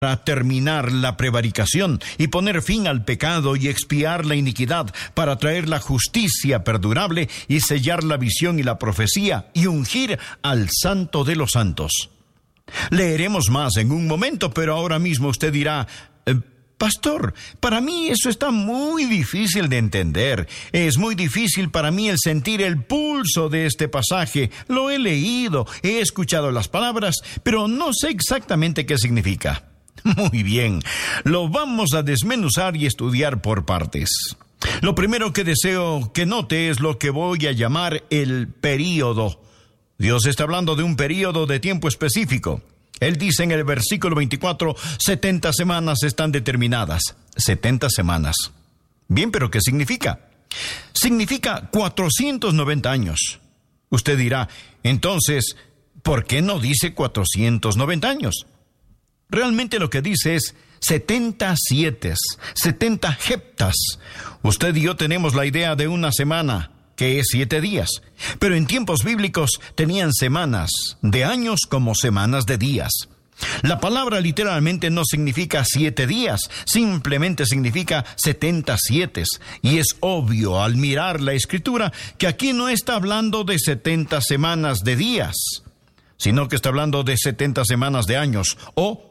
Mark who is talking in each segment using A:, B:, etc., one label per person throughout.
A: para terminar la prevaricación y poner fin al pecado y expiar la iniquidad, para traer la justicia perdurable y sellar la visión y la profecía y ungir al Santo de los Santos. Leeremos más en un momento, pero ahora mismo usted dirá: Pastor, para mí eso está muy difícil de entender. Es muy difícil para mí el sentir el pulso de este pasaje. Lo he leído, he escuchado las palabras, pero no sé exactamente qué significa. Muy bien, lo vamos a desmenuzar y estudiar por partes. Lo primero que deseo que note es lo que voy a llamar el período. Dios está hablando de un período de tiempo específico. Él dice en el versículo 24, 70 semanas están determinadas. 70 semanas. Bien, pero ¿qué significa? Significa 490 años. Usted dirá, entonces, ¿por qué no dice 490 años? Realmente lo que dice es 70 sietes, 70 heptas. Usted y yo tenemos la idea de una semana, que es 7 días. Pero en tiempos bíblicos tenían semanas de años como semanas de días. La palabra literalmente no significa 7 días, simplemente significa 70 sietes. Y es obvio al mirar la Escritura que aquí no está hablando de 70 semanas de días, sino que está hablando de 70 semanas de años o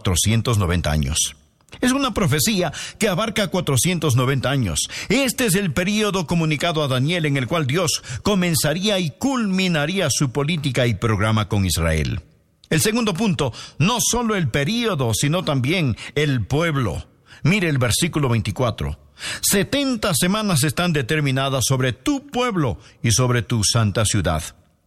A: 490 años. Es una profecía que abarca 490 años. Este es el período comunicado a Daniel en el cual Dios comenzaría y culminaría su política y programa con Israel. El segundo punto, no solo el período, sino también el pueblo. Mire el versículo 24. 70 semanas están determinadas sobre tu pueblo y sobre tu santa ciudad.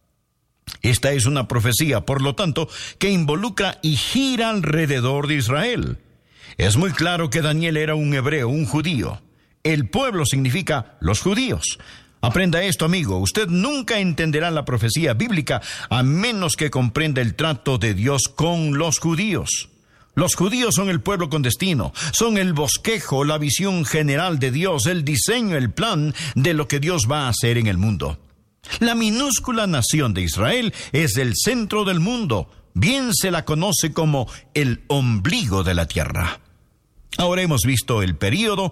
A: Esta es una profecía, por lo tanto, que involucra y gira alrededor de Israel. Es muy claro que Daniel era un hebreo, un judío. El pueblo significa los judíos. Aprenda esto, amigo. Usted nunca entenderá la profecía bíblica a menos que comprenda el trato de Dios con los judíos. Los judíos son el pueblo con destino, son el bosquejo, la visión general de Dios, el diseño, el plan de lo que Dios va a hacer en el mundo. La minúscula nación de Israel es el centro del mundo. Bien se la conoce como el ombligo de la tierra. Ahora hemos visto el período,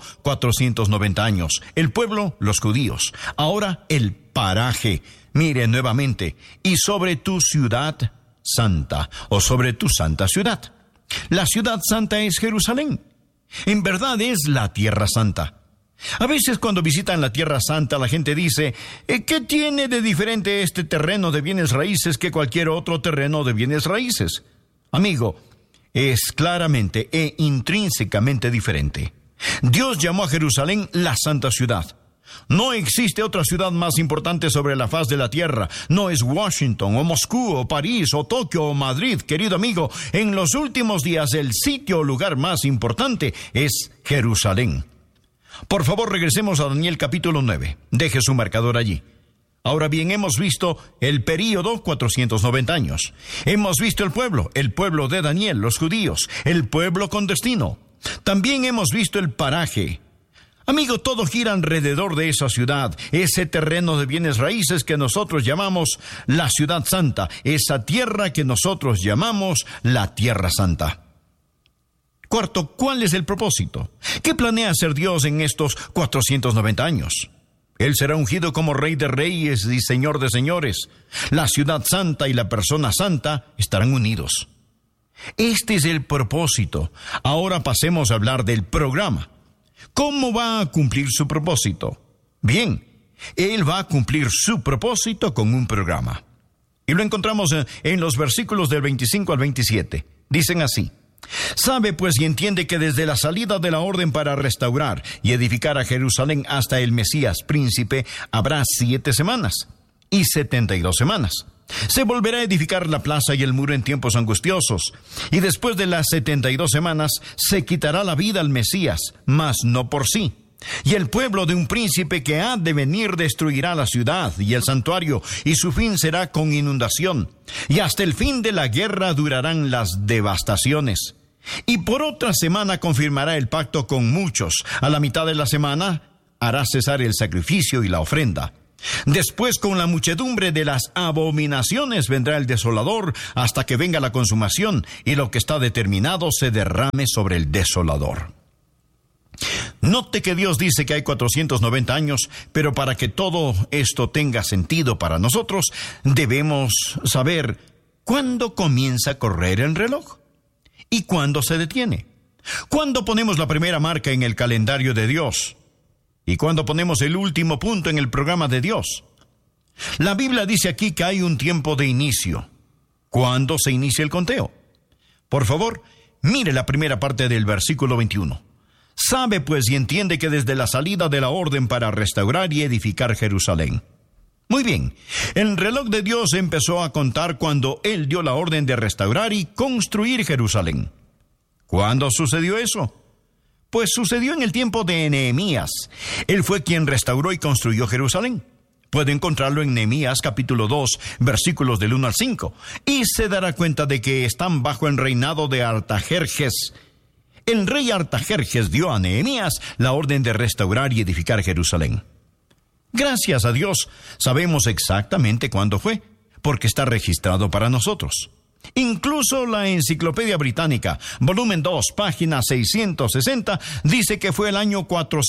A: 490 años. El pueblo, los judíos. Ahora el paraje. Mire nuevamente. Y sobre tu ciudad santa, o sobre tu santa ciudad. La ciudad santa es Jerusalén. En verdad es la tierra santa. A veces cuando visitan la Tierra Santa la gente dice, ¿qué tiene de diferente este terreno de bienes raíces que cualquier otro terreno de bienes raíces? Amigo, es claramente e intrínsecamente diferente. Dios llamó a Jerusalén la Santa Ciudad. No existe otra ciudad más importante sobre la faz de la tierra. No es Washington, o Moscú, o París, o Tokio, o Madrid, querido amigo. En los últimos días el sitio o lugar más importante es Jerusalén. Por favor, regresemos a Daniel capítulo 9. Deje su marcador allí. Ahora bien, hemos visto el período, 490 años. Hemos visto el pueblo de Daniel, los judíos, el pueblo con destino. También hemos visto el paraje. Amigo, todo gira alrededor de esa ciudad, ese terreno de bienes raíces que nosotros llamamos la ciudad santa, esa tierra que nosotros llamamos la tierra santa. Cuarto, ¿cuál es el propósito? ¿Qué planea hacer Dios en estos 490 años? Él será ungido como Rey de Reyes y Señor de Señores. La ciudad santa y la persona santa estarán unidos. Este es el propósito. Ahora pasemos a hablar del programa. ¿Cómo va a cumplir su propósito? Bien, Él va a cumplir su propósito con un programa. Y lo encontramos en los versículos del 25 al 27. Dicen así. Sabe pues y entiende que desde la salida de la orden para restaurar y edificar a Jerusalén hasta el Mesías príncipe habrá 7 semanas y 72 semanas. Se volverá a edificar la plaza y el muro en tiempos angustiosos, y después de las 72 semanas se quitará la vida al Mesías, mas no por sí. Y el pueblo de un príncipe que ha de venir destruirá la ciudad y el santuario, y su fin será con inundación. Y hasta el fin de la guerra durarán las devastaciones. Y por otra semana confirmará el pacto con muchos. A la mitad de la semana hará cesar el sacrificio y la ofrenda. Después, con la muchedumbre de las abominaciones vendrá el desolador, hasta que venga la consumación y lo que está determinado se derrame sobre el desolador. Note que Dios dice que hay 490 años, pero para que todo esto tenga sentido para nosotros, debemos saber cuándo comienza a correr el reloj y cuándo se detiene. ¿Cuándo ponemos la primera marca en el calendario de Dios? ¿Y cuándo ponemos el último punto en el programa de Dios? La Biblia dice aquí que hay un tiempo de inicio. ¿Cuándo se inicia el conteo? Por favor, mire la primera parte del versículo 21. Sabe pues y entiende que desde la salida de la orden para restaurar y edificar Jerusalén. Muy bien, el reloj de Dios empezó a contar cuando Él dio la orden de restaurar y construir Jerusalén. ¿Cuándo sucedió eso? Pues sucedió en el tiempo de Nehemías. Él fue quien restauró y construyó Jerusalén. Puede encontrarlo en Nehemías capítulo 2, versículos del 1 al 5. Y se dará cuenta de que están bajo el reinado de Artajerjes. El rey Artajerjes dio a Nehemías la orden de restaurar y edificar Jerusalén. Gracias a Dios, sabemos exactamente cuándo fue, porque está registrado para nosotros. Incluso la Enciclopedia Británica, volumen 2, página 660, dice que fue el año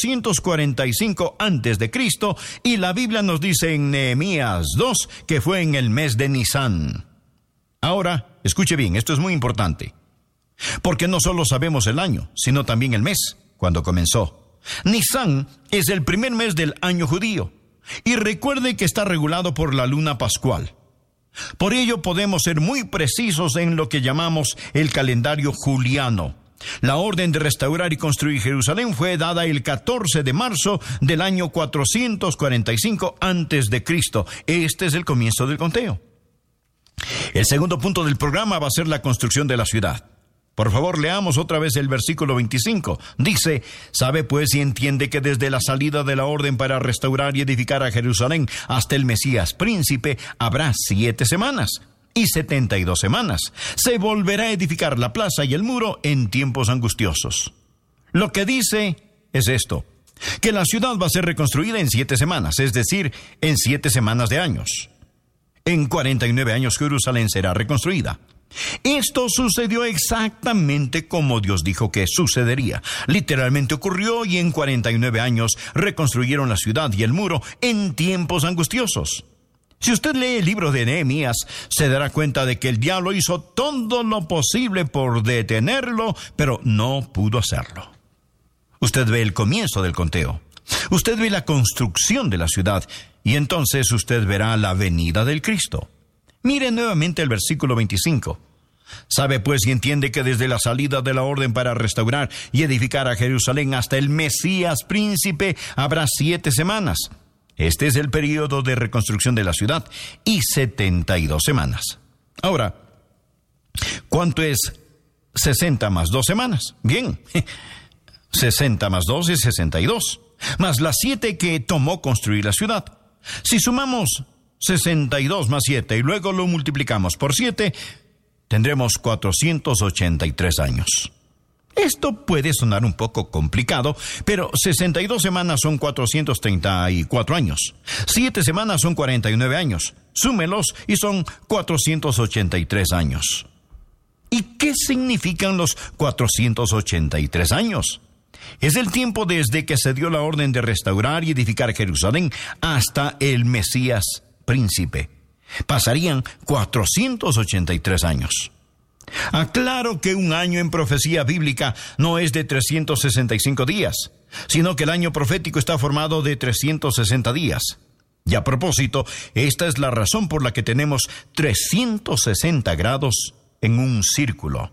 A: 445 a.C., y la Biblia nos dice en Nehemías 2 que fue en el mes de Nisán. Ahora, escuche bien, esto es muy importante, porque no solo sabemos el año, sino también el mes, cuando comenzó. Nisán es el primer mes del año judío, y recuerde que está regulado por la luna pascual. Por ello podemos ser muy precisos en lo que llamamos el calendario juliano. La orden de restaurar y construir Jerusalén fue dada el 14 de marzo del año 445 a.C. Este es el comienzo del conteo. El segundo punto del programa va a ser la construcción de la ciudad. Por favor, leamos otra vez el versículo 25. Dice, sabe pues y entiende que desde la salida de la orden para restaurar y edificar a Jerusalén hasta el Mesías príncipe habrá 7 semanas y 72 semanas. Se volverá a edificar la plaza y el muro en tiempos angustiosos. Lo que dice es esto, que la ciudad va a ser reconstruida en 7 semanas, es decir, en 7 semanas de años. En 49 años Jerusalén será reconstruida. Esto sucedió exactamente como Dios dijo que sucedería. Literalmente ocurrió y en 49 años reconstruyeron la ciudad y el muro en tiempos angustiosos. Si usted lee el libro de Nehemías, se dará cuenta de que el diablo hizo todo lo posible por detenerlo, pero no pudo hacerlo. Usted ve el comienzo del conteo. Usted ve la construcción de la ciudad y entonces usted verá la venida del Cristo. Mire nuevamente el versículo 25. Sabe pues y entiende que desde la salida de la orden para restaurar y edificar a Jerusalén hasta el Mesías príncipe habrá 7 semanas. Este es el período de reconstrucción de la ciudad y 72 semanas. Ahora, ¿cuánto es 60 más 2 semanas? Bien, 60 más 2 es 62, más las 7 que tomó construir la ciudad. Si sumamos 62 más 7 y luego lo multiplicamos por 7, tendremos 483 años. Esto puede sonar un poco complicado, pero 62 semanas son 434 años. 7 semanas son 49 años. Súmelos y son 483 años. ¿Y qué significan los 483 años? Es el tiempo desde que se dio la orden de restaurar y edificar Jerusalén hasta el Mesías príncipe. Pasarían 483 años. Aclaro que un año en profecía bíblica no es de 365 días, sino que el año profético está formado de 360 días. Y a propósito, esta es la razón por la que tenemos 360 grados en un círculo.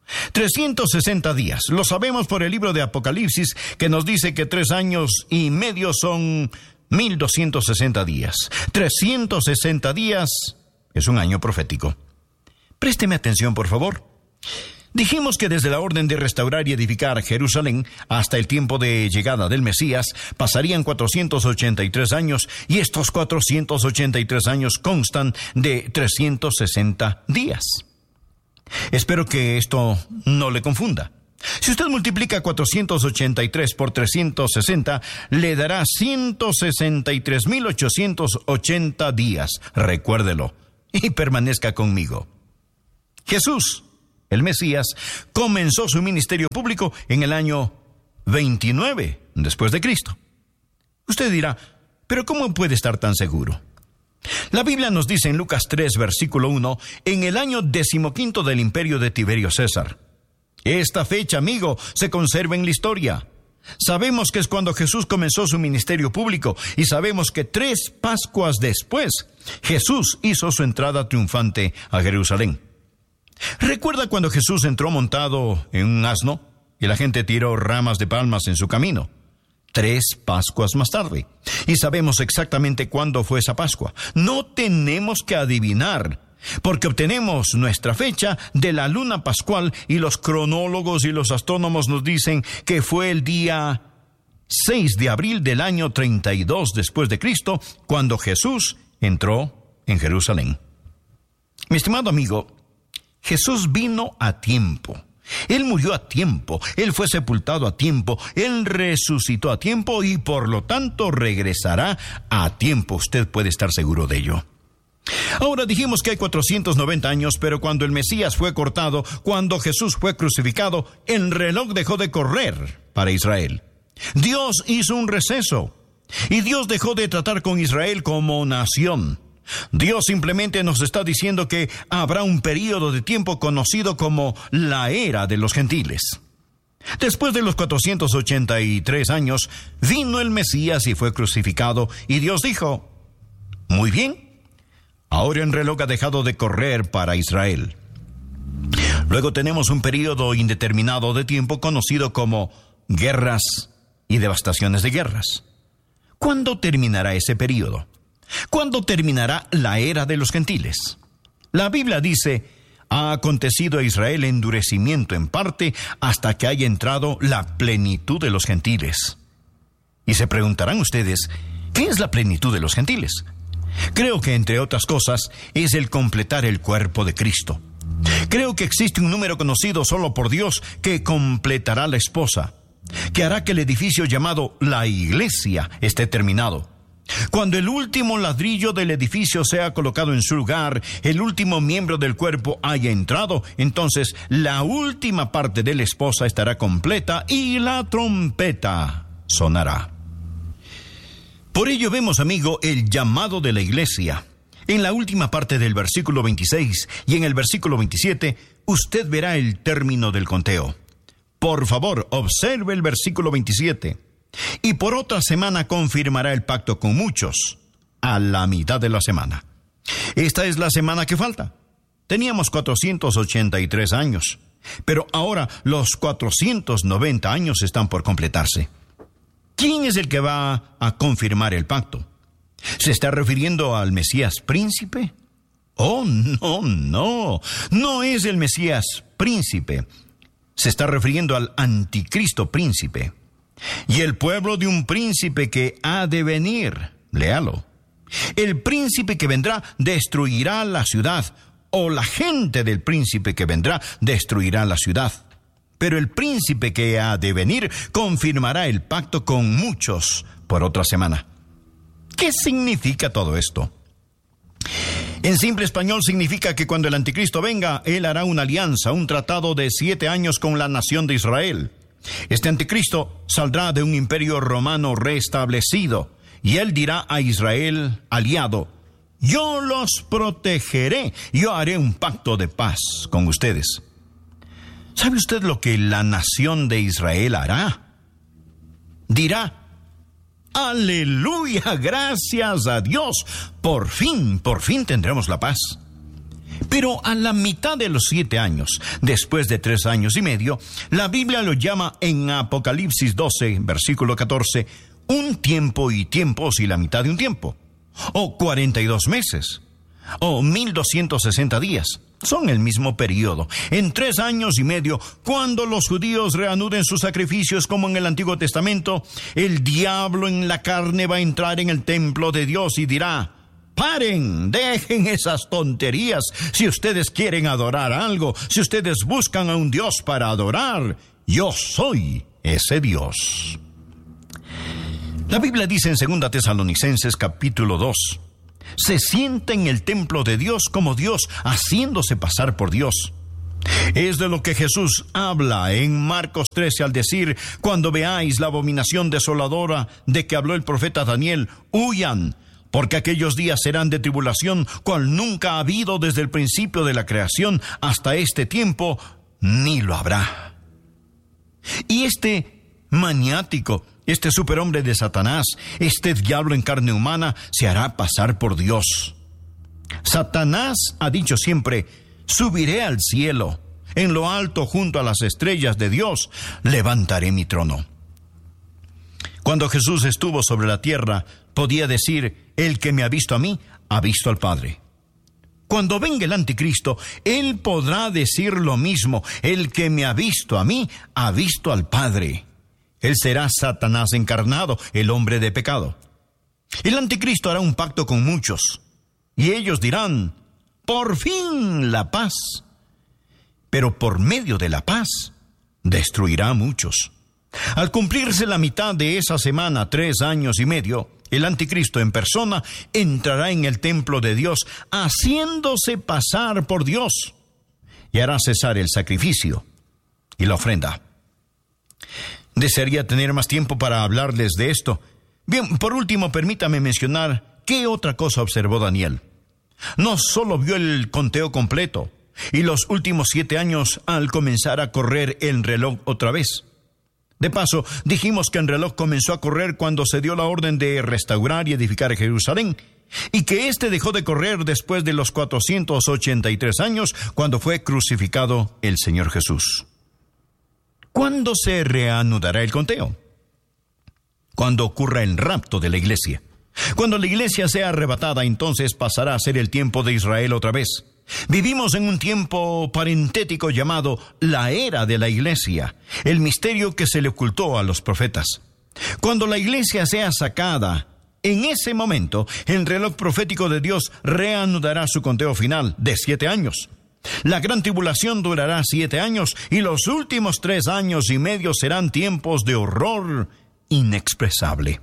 A: 360 días. Lo sabemos por el libro de Apocalipsis, que nos dice que 3 años y medio son 1260 días. 360 días es un año profético. Présteme atención, por favor. Dijimos que desde la orden de restaurar y edificar Jerusalén hasta el tiempo de llegada del Mesías pasarían 483 años, y estos 483 años constan de 360 días. Espero que esto no le confunda. Si usted multiplica 483 por 360, le dará 163,880 días. Recuérdelo y permanezca conmigo. Jesús, el Mesías, comenzó su ministerio público en el año 29 después de Cristo. Usted dirá, ¿pero cómo puede estar tan seguro? La Biblia nos dice en Lucas 3, versículo 1, en el año 15 del imperio de Tiberio César. Esta fecha, amigo, se conserva en la historia. Sabemos que es cuando Jesús comenzó su ministerio público y sabemos que 3 Pascuas después, Jesús hizo su entrada triunfante a Jerusalén. ¿Recuerda cuando Jesús entró montado en un asno y la gente tiró ramas de palmas en su camino? 3 Pascuas más tarde. Y sabemos exactamente cuándo fue esa Pascua. No tenemos que adivinar, porque obtenemos nuestra fecha de la luna pascual y los cronólogos y los astrónomos nos dicen que fue el día 6 de abril del año 32 después de Cristo, cuando Jesús entró en Jerusalén. Mi estimado amigo, Jesús vino a tiempo. Él murió a tiempo, Él fue sepultado a tiempo, Él resucitó a tiempo y por lo tanto regresará a tiempo. Usted puede estar seguro de ello. Ahora dijimos que hay 490 años, pero cuando el Mesías fue cortado, cuando Jesús fue crucificado, el reloj dejó de correr para Israel. Dios hizo un receso y Dios dejó de tratar con Israel como nación. Dios simplemente nos está diciendo que habrá un período de tiempo conocido como la era de los gentiles. Después de los 483 años, vino el Mesías y fue crucificado, y Dios dijo, muy bien, ahora el reloj ha dejado de correr para Israel. Luego tenemos un período indeterminado de tiempo conocido como guerras y devastaciones de guerras. ¿Cuándo terminará ese período? ¿Cuándo terminará la era de los gentiles? La Biblia dice, ha acontecido a Israel endurecimiento en parte hasta que haya entrado la plenitud de los gentiles. Y se preguntarán ustedes, ¿qué es la plenitud de los gentiles? Creo que, entre otras cosas, es el completar el cuerpo de Cristo. Creo que existe un número conocido solo por Dios que completará la esposa, que hará que el edificio llamado la iglesia esté terminado. Cuando el último ladrillo del edificio sea colocado en su lugar, el último miembro del cuerpo haya entrado, entonces la última parte de la esposa estará completa y la trompeta sonará. Por ello vemos, amigo, el llamado de la iglesia. En la última parte del versículo 26 y en el versículo 27, usted verá el término del conteo. Por favor, observe el versículo 27. Y por otra semana confirmará el pacto con muchos, a la mitad de la semana. Esta es la semana que falta. Teníamos 483 años, pero ahora los 490 años están por completarse. ¿Quién es el que va a confirmar el pacto? ¿Se está refiriendo al Mesías príncipe? Oh, no es el Mesías príncipe. Se está refiriendo al anticristo príncipe. Y el pueblo de un príncipe que ha de venir, léalo. El príncipe que vendrá destruirá la ciudad, o la gente del príncipe que vendrá destruirá la ciudad. Pero el príncipe que ha de venir confirmará el pacto con muchos por otra semana. ¿Qué significa todo esto? En simple español significa que cuando el anticristo venga, él hará una alianza, un tratado de 7 años con la nación de Israel. Este anticristo saldrá de un imperio romano restablecido y él dirá a Israel aliado, yo los protegeré, yo haré un pacto de paz con ustedes. ¿Sabe usted lo que la nación de Israel hará? Dirá, aleluya, gracias a Dios, por fin tendremos la paz. Pero a la mitad de los 7 años, después de 3 años y medio, la Biblia lo llama en Apocalipsis 12, versículo 14, un tiempo y tiempos y la mitad de un tiempo, o 42 meses, o 1260 días. Son el mismo periodo. En 3 años y medio, cuando los judíos reanuden sus sacrificios como en el Antiguo Testamento, el diablo en la carne va a entrar en el templo de Dios y dirá, paren, dejen esas tonterías. Si ustedes quieren adorar algo, si ustedes buscan a un Dios para adorar, Yo soy ese Dios. La Biblia dice en 2 Tesalonicenses capítulo 2, se sienta en el templo de Dios como Dios, haciéndose pasar por Dios. Es de lo que Jesús habla en Marcos 13 al decir, cuando veáis la abominación desoladora de que habló el profeta Daniel, huyan, porque aquellos días serán de tribulación, cual nunca ha habido desde el principio de la creación hasta este tiempo, ni lo habrá. Y este maniático, este superhombre de Satanás, este diablo en carne humana, se hará pasar por Dios. Satanás ha dicho siempre, subiré al cielo, en lo alto junto a las estrellas de Dios, levantaré mi trono. Cuando Jesús estuvo sobre la tierra, podía decir, el que me ha visto a mí, ha visto al Padre. Cuando venga el anticristo, él podrá decir lo mismo, el que me ha visto a mí, ha visto al Padre. Él será Satanás encarnado, el hombre de pecado. El anticristo hará un pacto con muchos, y ellos dirán, por fin la paz. Pero por medio de la paz, destruirá a muchos. Al cumplirse la mitad de esa semana, 3 años y medio, el anticristo en persona entrará en el templo de Dios, haciéndose pasar por Dios, y hará cesar el sacrificio y la ofrenda. Desearía tener más tiempo para hablarles de esto. Bien, por último, permítame mencionar qué otra cosa observó Daniel. No solo vio el conteo completo y los últimos 7 años al comenzar a correr el reloj otra vez. De paso, dijimos que el reloj comenzó a correr cuando se dio la orden de restaurar y edificar Jerusalén, y que éste dejó de correr después de los 483 años, cuando fue crucificado el Señor Jesús. ¿Cuándo se reanudará el conteo? Cuando ocurra el rapto de la iglesia. Cuando la iglesia sea arrebatada, entonces pasará a ser el tiempo de Israel otra vez. Vivimos en un tiempo parentético llamado la era de la iglesia, el misterio que se le ocultó a los profetas. Cuando la iglesia sea sacada, en ese momento, el reloj profético de Dios reanudará su conteo final de 7 años. La gran tribulación durará 7 años y los últimos 3 años y medio serán tiempos de horror inexpresable.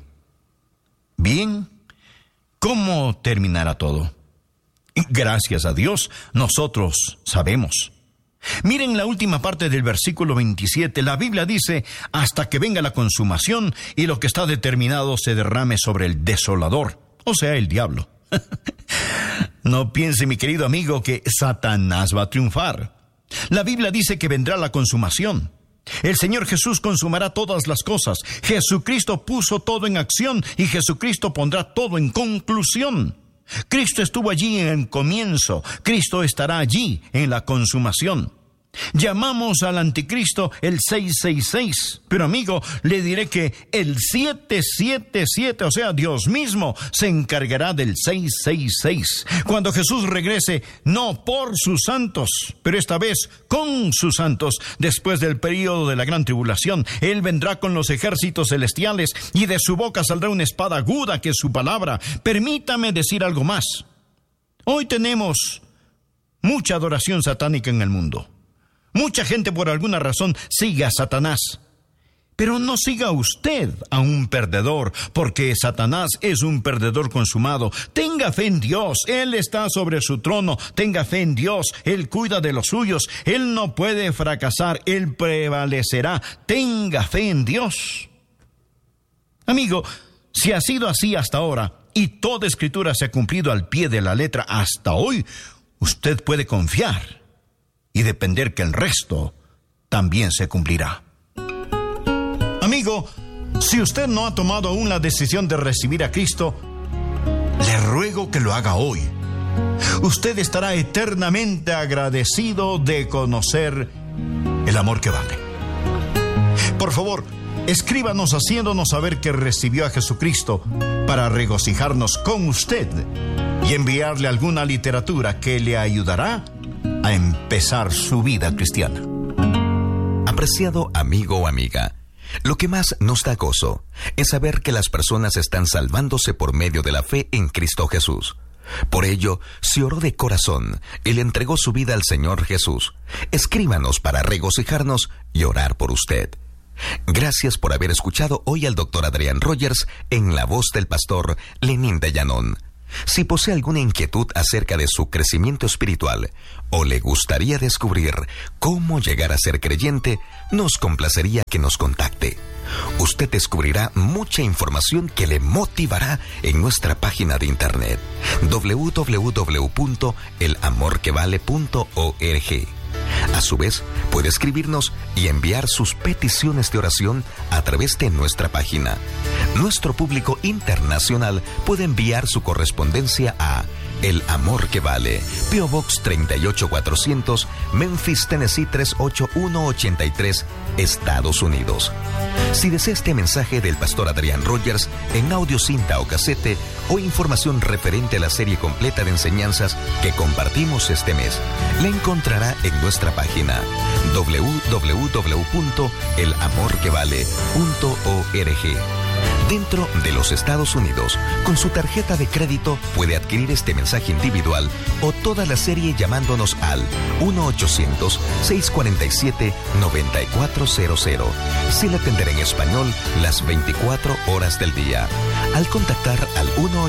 A: Bien, ¿cómo terminará todo? Gracias a Dios, nosotros sabemos. Miren la última parte del versículo 27. La Biblia dice, hasta que venga la consumación y lo que está determinado se derrame sobre el desolador, o sea, el diablo. No piense, mi querido amigo, que Satanás va a triunfar. La Biblia dice que vendrá la consumación. El Señor Jesús consumará todas las cosas. Jesucristo puso todo en acción y Jesucristo pondrá todo en conclusión. Cristo estuvo allí en el comienzo. Cristo estará allí en la consumación. Llamamos al anticristo el 666, pero amigo, le diré que el 777, o sea, Dios mismo, se encargará del 666. Cuando Jesús regrese, no por sus santos, pero esta vez con sus santos, después del período de la gran tribulación, Él vendrá con los ejércitos celestiales y de su boca saldrá una espada aguda que es su palabra. Permítame decir algo más. Hoy tenemos mucha adoración satánica en el mundo. Mucha gente por alguna razón sigue a Satanás. Pero no siga usted a un perdedor, porque Satanás es un perdedor consumado. Tenga fe en Dios, Él está sobre su trono. Tenga fe en Dios, Él cuida de los suyos. Él no puede fracasar, Él prevalecerá. Tenga fe en Dios. Amigo, si ha sido así hasta ahora, y toda escritura se ha cumplido al pie de la letra hasta hoy, usted puede confiar y depender que el resto también se cumplirá. Amigo, si usted no ha tomado aún la decisión de recibir a Cristo, le ruego que lo haga hoy. Usted estará eternamente agradecido de conocer el amor que vale. Por favor, escríbanos haciéndonos saber que recibió a Jesucristo para regocijarnos con usted y enviarle alguna literatura que le ayudará a empezar su vida cristiana.
B: Apreciado amigo o amiga, lo que más nos da gozo es saber que las personas están salvándose por medio de la fe en Cristo Jesús. Por ello, se oró de corazón y le entregó su vida al Señor Jesús. Escríbanos para regocijarnos y orar por usted. Gracias por haber escuchado hoy al Dr. Adrián Rogers en la voz del pastor Lenín de Llanón. Si posee alguna inquietud acerca de su crecimiento espiritual o le gustaría descubrir cómo llegar a ser creyente, nos complacería que nos contacte. Usted descubrirá mucha información que le motivará en nuestra página de internet www.elamorquevale.org. A su vez, puede escribirnos y enviar sus peticiones de oración a través de nuestra página. Nuestro público internacional puede enviar su correspondencia a El Amor que Vale, P.O. Box 38400, Memphis, Tennessee 38183, Estados Unidos. Si desea este mensaje del pastor Adrián Rogers en audio, cinta o casete, o información referente a la serie completa de enseñanzas que compartimos este mes, la encontrará en nuestra página www.elamorquevale.org. Dentro de los Estados Unidos, con su tarjeta de crédito puede adquirir este mensaje individual o toda la serie llamándonos al 1-800-647-9400. Se le atenderá en español las 24 horas del día. Al contactar al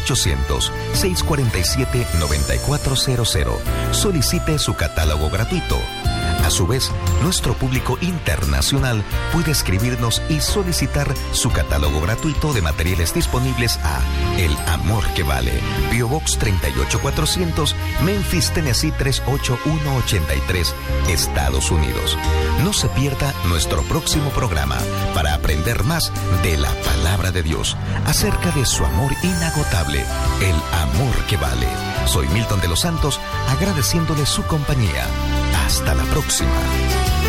B: 1-800-647-9400, solicite su catálogo gratuito. A su vez, nuestro público internacional puede escribirnos y solicitar su catálogo gratuito de materiales disponibles a El Amor que Vale, P.O. Box 38400, Memphis, Tennessee 38183, Estados Unidos. No se pierda nuestro próximo programa para aprender más de la palabra de Dios, acerca de su amor inagotable, el amor que vale. Soy Milton de los Santos, agradeciéndole su compañía. Hasta la próxima.